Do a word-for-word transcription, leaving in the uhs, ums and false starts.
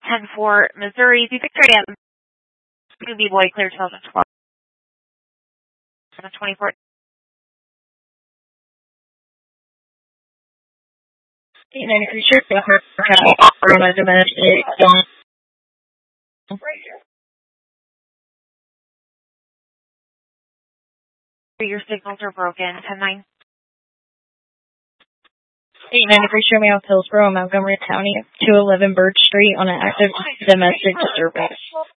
ten four, Missouri, the Victoria, Scooby Boy, clear twenty twelve, twenty-four. eight ninety-three, sure, yeah, her, her, my domestic, Your signals are broken, ten nine. eight ninety-three, show me out Hillsborough, Montgomery County, two eleven Birch Street on an active domestic disturbance.